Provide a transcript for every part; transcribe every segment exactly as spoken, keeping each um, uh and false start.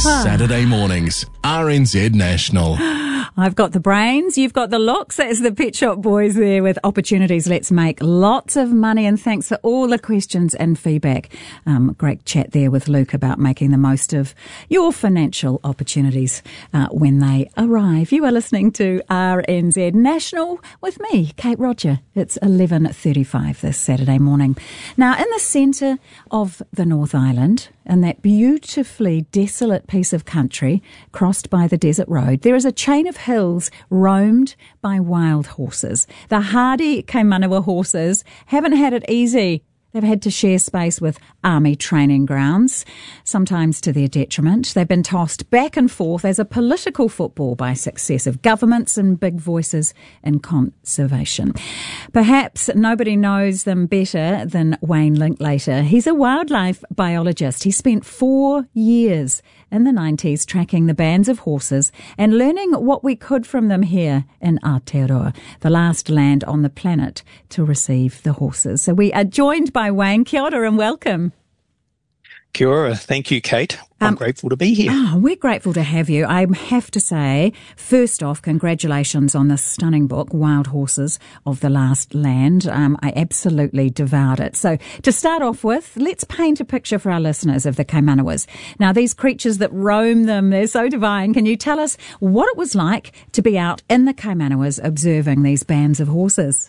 Saturday mornings, R N Z National. I've got the brains, you've got the looks. That's the Pet Shop Boys there with opportunities. Let's make lots of money, and thanks for all the questions and feedback. Um, great chat there with Luke about making the most of your financial opportunities uh, when they arrive. You are listening to R N Z National with me, Kate Roger. It's eleven thirty-five this Saturday morning. Now, in the centre of the North Island, in that beautifully desolate piece of country crossed by the desert road, there is a chain of hills roamed by wild horses. The hardy Kaimanawa horses haven't had it easy. They've had to share space with army training grounds, sometimes to their detriment. They've been tossed back and forth as a political football by successive governments and big voices in conservation. Perhaps nobody knows them better than Wayne Linklater. He's a wildlife biologist. He spent four years in the nineties tracking the bands of horses and learning what we could from them here in Aotearoa, the last land on the planet to receive the horses. So we are joined by Wayne. Kia ora and welcome. Kia ora. Thank you, Kate. I'm um, grateful to be here. Oh, we're grateful to have you. I have to say, first off, congratulations on this stunning book, Wild Horses of the Last Land. Um, I absolutely devoured it. So to start off with, let's paint a picture for our listeners of the Kaimanawas. Now, these creatures that roam them, they're so divine. Can you tell us what it was like to be out in the Kaimanawas observing these bands of horses?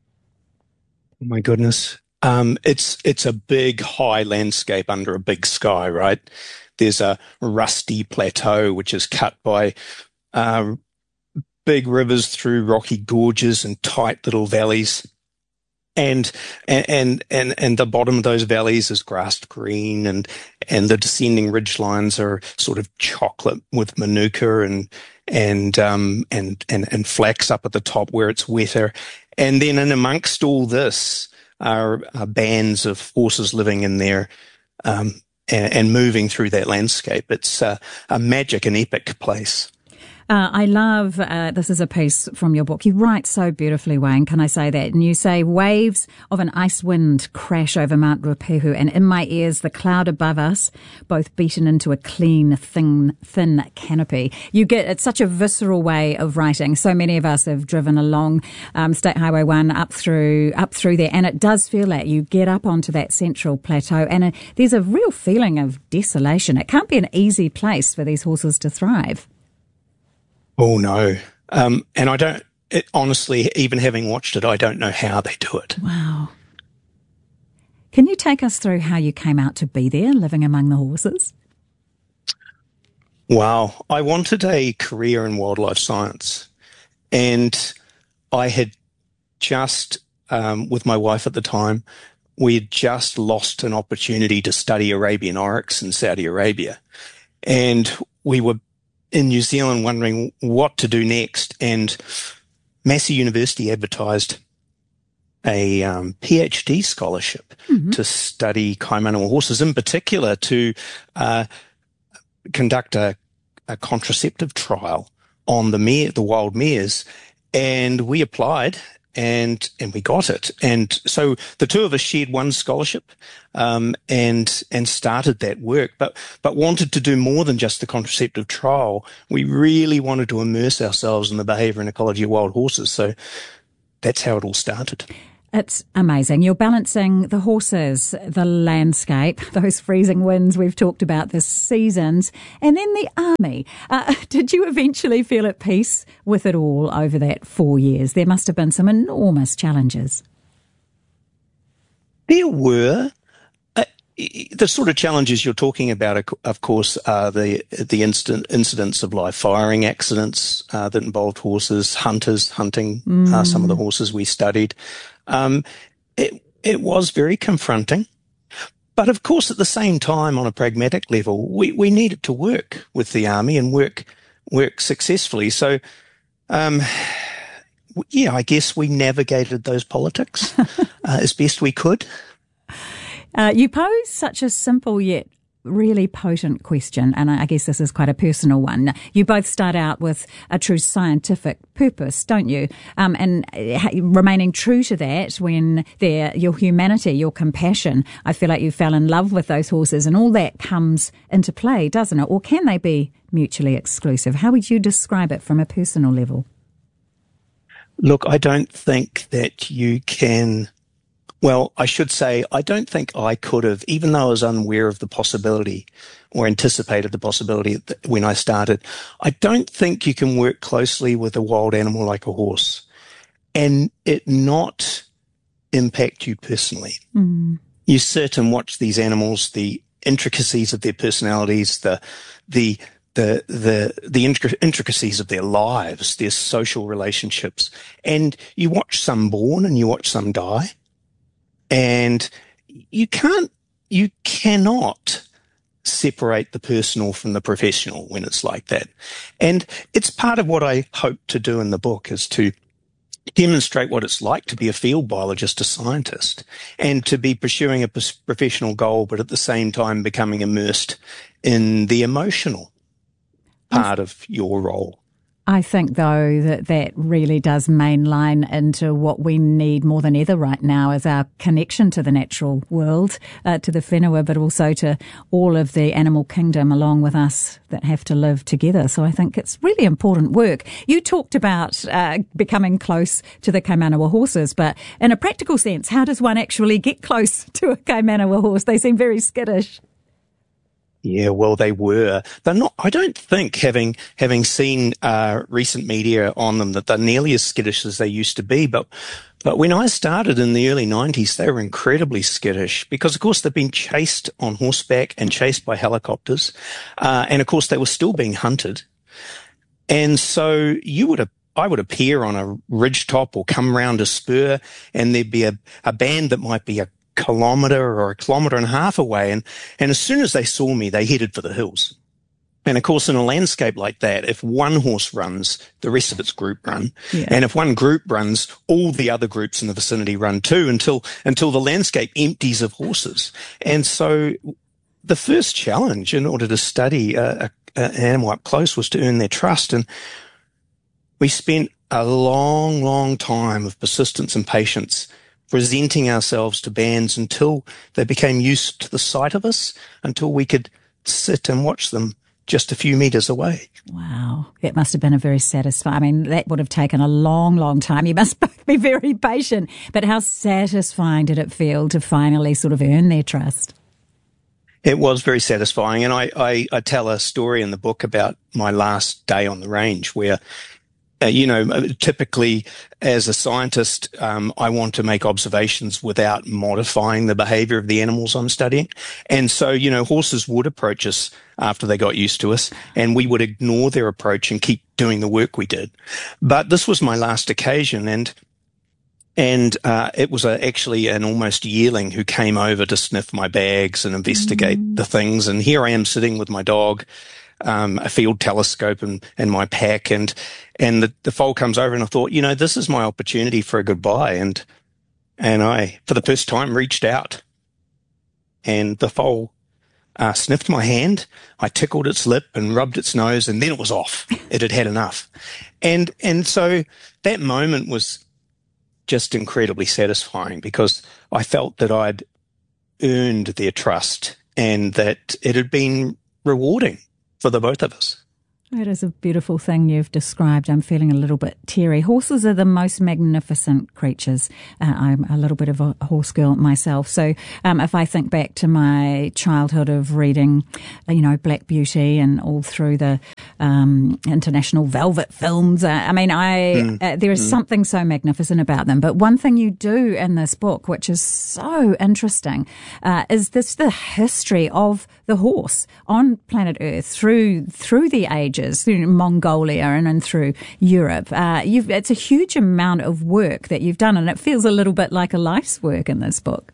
Oh, my goodness. Um, it's, it's a big high landscape under a big sky, right? There's a rusty plateau, which is cut by, uh, big rivers through rocky gorges and tight little valleys. And, and, and, and the bottom of those valleys is grassed green, and, and the descending ridge lines are sort of chocolate with manuka and, and, um, and, and, and flax up at the top where it's wetter. And then in amongst all this, Are, are bands of horses living in there um, and, and moving through that landscape. It's uh, a magic and epic place. Uh, I love, uh, this is a piece from your book. You write so beautifully, Wayne, can I say that? And you say, waves of an ice wind crash over Mount Ruapehu, and in my ears, the cloud above us, both beaten into a clean, thin, thin canopy. You get, it's such a visceral way of writing. So many of us have driven along um, State Highway one up through, up through there, and it does feel like you get up onto that central plateau, and it, there's a real feeling of desolation. It can't be an easy place for these horses to thrive. Oh, no. Um, and I don't, it, honestly, even having watched it, I don't know how they do it. Wow. Can you take us through how you came out to be there, living among the horses? Wow. I wanted a career in wildlife science. And I had just, um, with my wife at the time, we had just lost an opportunity to study Arabian oryx in Saudi Arabia. And we were in New Zealand wondering what to do next, and Massey University advertised a um, PhD scholarship mm-hmm. to study Kaimanawa horses, in particular to uh, conduct a, a contraceptive trial on the mare, the wild mares, and we applied and and we got it. And so the two of us shared one scholarship um, and and started that work, but but wanted to do more than just the contraceptive trial. We really wanted to immerse ourselves in the behaviour and ecology of wild horses. So that's how it all started. It's amazing. You're balancing the horses, the landscape, those freezing winds we've talked about this seasons, and then the army. Uh, did you eventually feel at peace with it all over that four years? There must have been some enormous challenges. There were. Uh, the sort of challenges you're talking about, of course, are the the instant incidents of live firing accidents uh, that involved horses, hunters hunting mm. uh, some of the horses we studied. Um, it, it was very confronting, but of course at the same time, on a pragmatic level, we, we needed to work with the army and work, work successfully. So, um, yeah, I guess we navigated those politics, uh, as best we could. Uh, you pose such a simple yet really potent question, and I guess this is quite a personal one. You both start out with a true scientific purpose, don't you? Um, and remaining true to that when they're your humanity, your compassion. I feel like you fell in love with those horses, and all that comes into play, doesn't it? Or can they be mutually exclusive? How would you describe it from a personal level? Look, I don't think that you can... Well, I should say, I don't think I could have, even though I was unaware of the possibility or anticipated the possibility when I started, I don't think you can work closely with a wild animal like a horse and it not impact you personally. Mm. You sit and watch these animals, the intricacies of their personalities, the, the, the, the, the intricacies of their lives, their social relationships, and you watch some born and you watch some die. And you can't, you cannot separate the personal from the professional when it's like that. And it's part of what I hope to do in the book is to demonstrate what it's like to be a field biologist, a scientist, and to be pursuing a professional goal, but at the same time becoming immersed in the emotional part of your role. I think, though, that that really does mainline into what we need more than ever right now is our connection to the natural world, uh, to the whenua, but also to all of the animal kingdom along with us that have to live together. So I think it's really important work. You talked about uh, becoming close to the Kaimanawa horses, but in a practical sense, how does one actually get close to a Kaimanawa horse? They seem very skittish. Yeah, well, they were. They're not, I don't think, having, having seen, uh, recent media on them, that they're nearly as skittish as they used to be. But, but when I started in the early nineties, they were incredibly skittish because, of course, they've been chased on horseback and chased by helicopters. Uh, and of course, they were still being hunted. And so you would have, I would appear on a ridge top or come round a spur and there'd be a, a band that might be a kilometre or a kilometre and a half away. And, and as soon as they saw me, they headed for the hills. And of course, in a landscape like that, if one horse runs, the rest of its group run. Yeah. And if one group runs, all the other groups in the vicinity run too until, until the landscape empties of horses. And so the first challenge in order to study a, a, an animal up close was to earn their trust. And we spent a long, long time of persistence and patience presenting ourselves to bands until they became used to the sight of us, until we could sit and watch them just a few metres away. Wow. That must have been a very satisfying, I mean, that would have taken a long, long time. You must be very patient. But how satisfying did it feel to finally sort of earn their trust? It was very satisfying. And I, I, I tell a story in the book about my last day on the range where Uh, you know, typically as a scientist, um, I want to make observations without modifying the behavior of the animals I'm studying. And so, you know, horses would approach us after they got used to us and we would ignore their approach and keep doing the work we did. But this was my last occasion and And uh, it was a, actually an almost yearling who came over to sniff my bags and investigate mm. the things. And here I am sitting with my dog, um, a field telescope and, and my pack. And, and the, the foal comes over and I thought, you know, this is my opportunity for a goodbye. And, and I, for the first time, reached out and the foal uh, sniffed my hand. I tickled its lip and rubbed its nose and then it was off. It had had enough. And, and so that moment was just incredibly satisfying because I felt that I'd earned their trust and that it had been rewarding for the both of us. That is a beautiful thing you've described. I'm feeling a little bit teary. Horses are the most magnificent creatures. Uh, I'm a little bit of a horse girl myself. So um, if I think back to my childhood of reading, uh, you know, Black Beauty and all through the um, international velvet films, uh, I mean, I mm. uh, there is mm. something so magnificent about them. But one thing you do in this book, which is so interesting, uh, is this the history of the horse on planet Earth through through the ages. Through Mongolia and, and through Europe. Uh, you've, it's a huge amount of work that you've done, and it feels a little bit like a life's work in this book.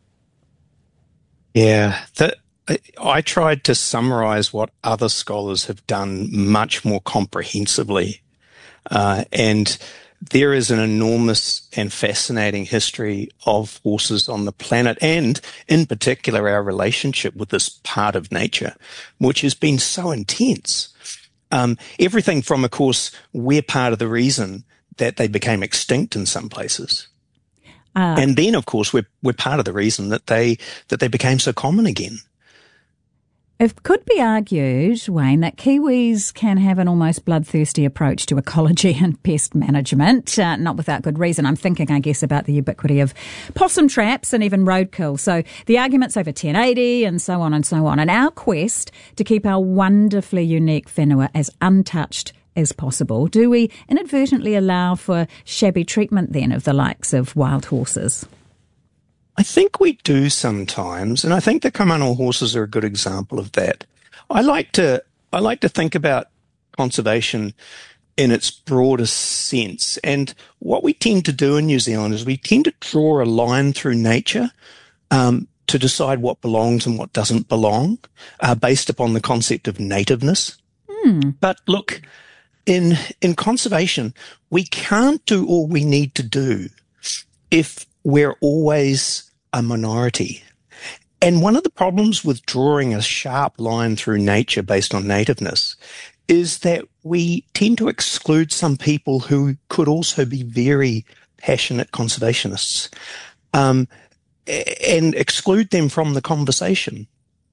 Yeah, the, I tried to summarize what other scholars have done much more comprehensively. Uh, and there is an enormous and fascinating history of horses on the planet, and in particular our relationship with this part of nature, which has been so intense. Um, everything from, of course, we're part of the reason that they became extinct in some places. Uh, and then, of course, we're, we're part of the reason that they, that they became so common again. It could be argued, Wayne, that Kiwis can have an almost bloodthirsty approach to ecology and pest management, uh, not without good reason. I'm thinking, I guess, about the ubiquity of possum traps and even roadkill. So the arguments over ten eighty and so on and so on. And our quest to keep our wonderfully unique whenua as untouched as possible, do we inadvertently allow for shabby treatment then of the likes of wild horses? I think we do sometimes, and I think the Kaimanawa horses are a good example of that. I like to I like to think about conservation in its broadest sense, and what we tend to do in New Zealand is we tend to draw a line through nature um, to decide what belongs and what doesn't belong, uh, based upon the concept of nativeness. Mm. But look, in in conservation, we can't do all we need to do if we're always a minority. And one of the problems with drawing a sharp line through nature based on nativeness is that we tend to exclude some people who could also be very passionate conservationists, um, and exclude them from the conversation.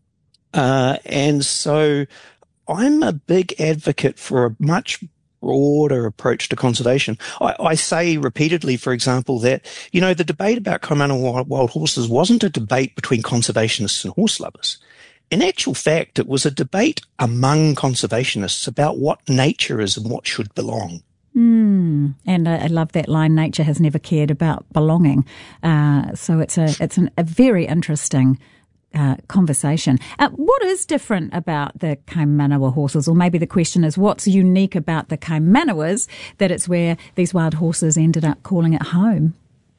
Uh, and so I'm a big advocate for a much broader approach to conservation. I, I say repeatedly, for example, that, you know, the debate about Kaimanawa wild, wild horses wasn't a debate between conservationists and horse lovers. In actual fact, it was a debate among conservationists about what nature is and what should belong. Mm. And I, I love that line, nature has never cared about belonging. Uh, so it's a, it's an, a very interesting Uh, conversation. Uh, what is different about the Kaimanawa horses? Or maybe the question is, what's unique about the Kaimanawas that it's where these wild horses ended up calling it home?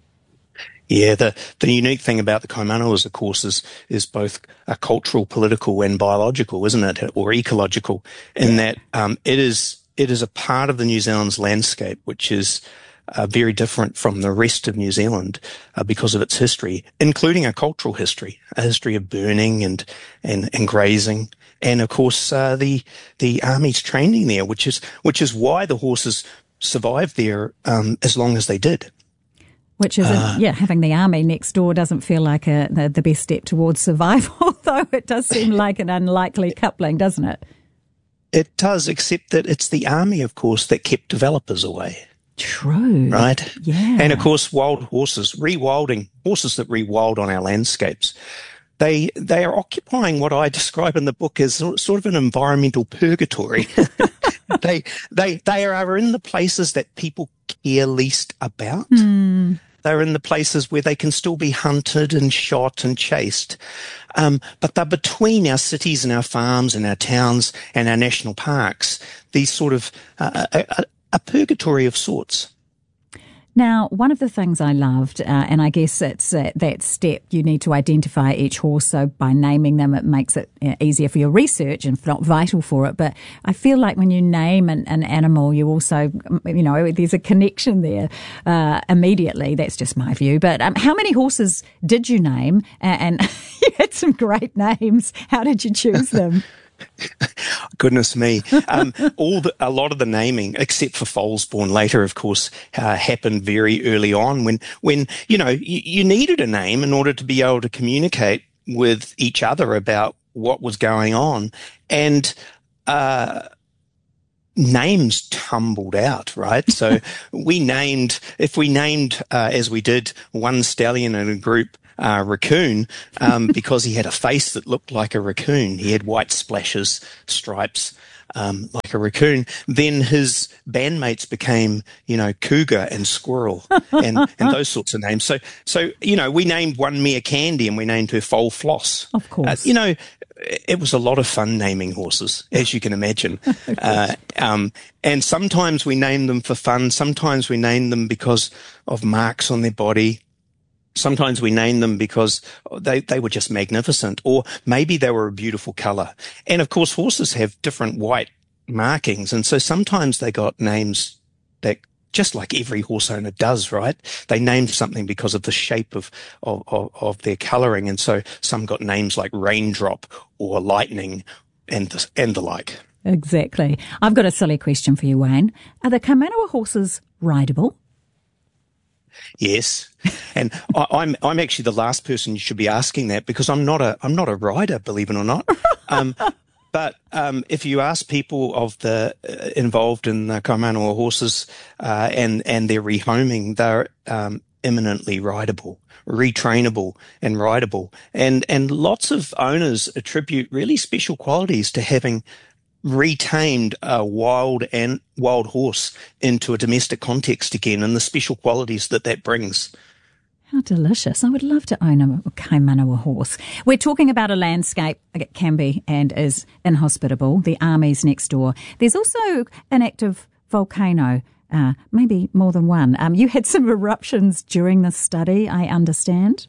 Yeah, the, the unique thing about the Kaimanawas, of course, is, is both a cultural, political and biological, isn't it? Or ecological, in that um, it is it is a part of the New Zealand's landscape which is Uh, very different from the rest of New Zealand uh, because of its history, including a cultural history, a history of burning and and, and grazing, and of course uh, the the army's training there, which is which is why the horses survived there um, as long as they did. Which is, uh, a, yeah, having the army next door doesn't feel like a, the, the best step towards survival, though it does seem like an unlikely coupling, doesn't it? It does, except that it's the army, of course, that kept developers away. True. Right? Yeah. And of course, wild horses, rewilding, horses that rewild on our landscapes, they they are occupying what I describe in the book as sort of an environmental purgatory. they they they are in the places that people care least about. Mm. They're in the places where they can still be hunted and shot and chased. Um, but they're between our cities and our farms and our towns and our national parks, these sort of uh, a, a, a purgatory of sorts. Now, one of the things I loved, uh, and I guess it's uh, that step, you need to identify each horse. So by naming them, it makes it uh, easier for your research and not vital for it. But I feel like when you name an, an animal, you also, you know, there's a connection there uh, immediately. That's just my view. But um, how many horses did you name? Uh, and you had some great names. How did you choose them? Goodness me. Um, all the, a lot of the naming, except for foals born later, of course, uh, happened very early on when, when, you know, you, you needed a name in order to be able to communicate with each other about what was going on. And, uh, names tumbled out, right? So we named, if we named, uh, as we did, one stallion in a group, Uh, raccoon, um, because he had a face that looked like a raccoon. He had white splashes, stripes, um, like a raccoon. Then his bandmates became, you know, cougar and squirrel and, and those sorts of names. So, so, you know, we named one Mia Candy and we named her Foal Floss. Of course. Uh, you know, it was a lot of fun naming horses, as you can imagine. uh, um, and sometimes we named them for fun. Sometimes we named them because of marks on their body. Sometimes we name them because they, they were just magnificent, or maybe they were a beautiful color. And of course, horses have different white markings. And so sometimes they got names that just like every horse owner does, right? They named something because of the shape of, of, of, of their colouring. And so some got names like Raindrop or Lightning and the, and the like. Exactly. I've got a silly question for you, Wayne. Are the Kaimanawa horses rideable? Yes, and I, I'm I'm actually the last person you should be asking that, because I'm not a I'm not a rider, believe it or not. Um, but um, if you ask people of the uh, involved in the Kaimanawa horses uh, and and their rehoming, they're um, eminently rideable, retrainable, and rideable, and and lots of owners attribute really special qualities to having retamed a wild and wild horse into a domestic context again, and the special qualities that that brings. How delicious. I would love to own a Kaimanawa horse. We're talking about a landscape that can be and is inhospitable. The army's next door. There's also an active volcano, uh, maybe more than one. Um, you had some eruptions during this study, I understand.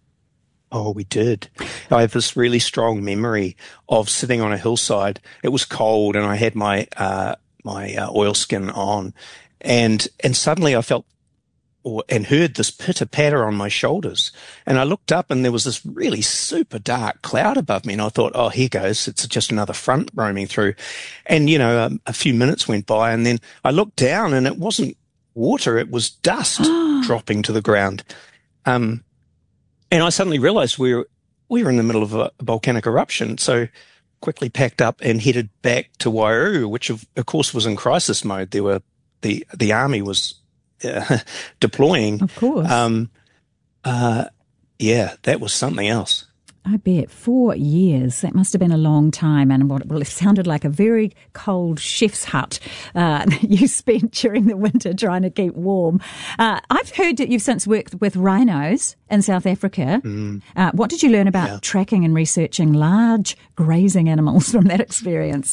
Oh, we did. I have this really strong memory of sitting on a hillside. It was cold, and I had my uh, my uh, oilskin on, and and suddenly I felt or, and heard this pitter patter on my shoulders. And I looked up, and there was this really super dark cloud above me. And I thought, oh, here goes. It's just another front roaming through. And you know, a, a few minutes went by, and then I looked down, and it wasn't water; it was dust dropping to the ground. Um. And I suddenly realized we were, we were in the middle of a volcanic eruption. So quickly packed up and headed back to Wairau, which of, of course was in crisis mode. There were, the, the army was uh, deploying. Of course. Um, uh, yeah, that was something else. I bet. Four years. That must have been a long time, and what well, it sounded like a very cold chef's hut uh, that you spent during the winter trying to keep warm. Uh, I've heard that you've since worked with rhinos in South Africa. Mm. Uh, what did you learn about yeah. tracking and researching large grazing animals from that experience?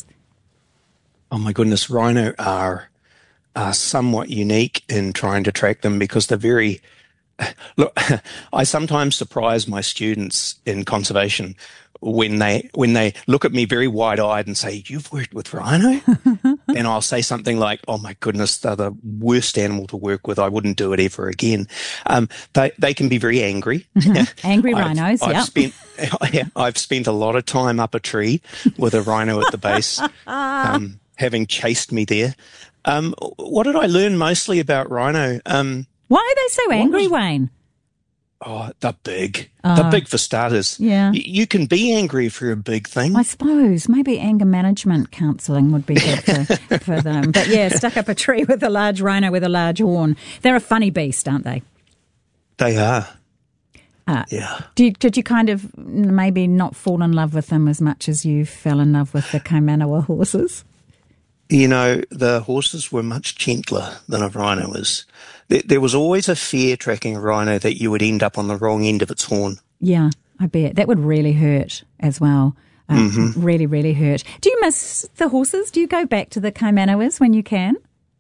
Oh my goodness, rhino are, are somewhat unique in trying to track them, because they're very... Look, I sometimes surprise my students in conservation when they when they look at me very wide-eyed and say, "You've worked with rhino?" And I'll say something like, "Oh my goodness, they're the worst animal to work with. I wouldn't do it ever again." Um, they they can be very angry. Mm-hmm. Angry I've, rhinos. I've yeah. spent yeah, I've spent a lot of time up a tree with a rhino at the base, um, having chased me there. Um, what did I learn mostly about rhino? Um, Why are they so angry, Wayne? Oh, they're big. Oh. They're big for starters. Yeah. Y- you can be angry if you're a big thing. I suppose maybe anger management counselling would be good for, for them. But yeah, stuck up a tree with a large rhino with a large horn. They're a funny beast, aren't they? They are. Uh, yeah. Did, did you kind of maybe not fall in love with them as much as you fell in love with the Kaimanawa horses? You know, the horses were much gentler than a rhino is. There, there was always a fear tracking a rhino that you would end up on the wrong end of its horn. Yeah, I bet. That would really hurt as well. Um, mm-hmm. Really, really hurt. Do you miss the horses? Do you go back to the Kaimanawas when you can?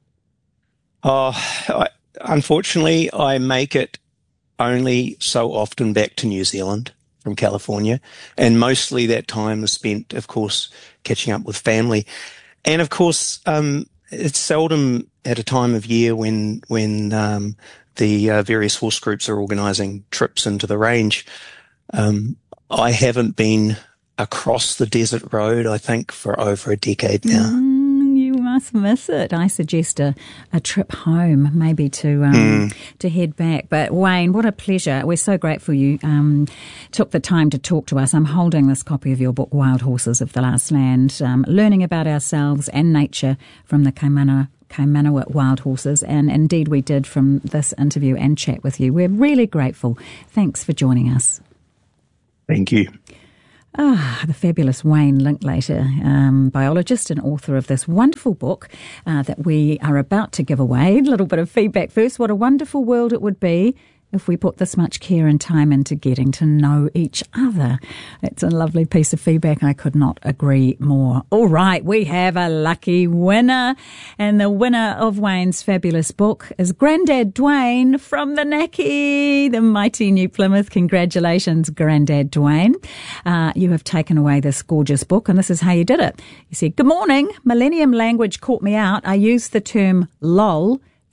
Oh, I, unfortunately, I make it only so often back to New Zealand from California. And mostly that time is spent, of course, catching up with family. And of course, um, it's seldom at a time of year when when um, the uh, various horse groups are organising trips into the range. Um, I haven't been across the desert road, I think, for over a decade now. Mm, you must miss it. I suggest a, a trip home, maybe to um, mm. to head back. But Wayne, what a pleasure. We're so grateful you um, took the time to talk to us. I'm holding this copy of your book, Wild Horses of the Last Land, um, learning about ourselves and nature from the Kaimanawa, Kaimanawa wild horses. And indeed we did from this interview and chat with you. We're really grateful. Thanks for joining us. Thank you. Ah, the fabulous Wayne Linklater, um, biologist and author of this wonderful book uh, that we are about to give away. A little bit of feedback first. What a wonderful world it would be if we put this much care and time into getting to know each other. It's a lovely piece of feedback. I could not agree more. All right, we have a lucky winner. And the winner of Wayne's fabulous book is Grandad Dwayne from the Naki, the mighty New Plymouth. Congratulations, Grandad Dwayne. Uh, you have taken away this gorgeous book, and this is how you did it. You said, "Good morning. Millennium language caught me out. I used the term lol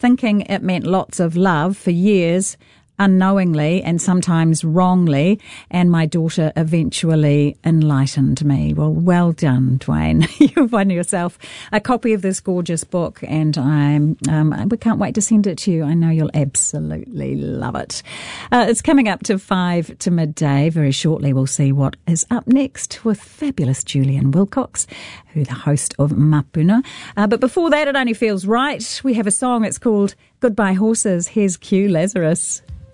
thinking it meant lots of love for years, unknowingly and sometimes wrongly, and my daughter eventually enlightened me. Well, well done, Dwayne. You've won yourself a copy of this gorgeous book, and I'm um, we can't wait to send it to you. I know you'll absolutely love it. Uh, it's coming up to five to midday. Very shortly, we'll see what is up next with fabulous Julian Wilcox, who's the host of Mapuna. Uh, but before that, It Only Feels Right. We have a song. It's called Goodbye Horses. Here's Q Lazarus.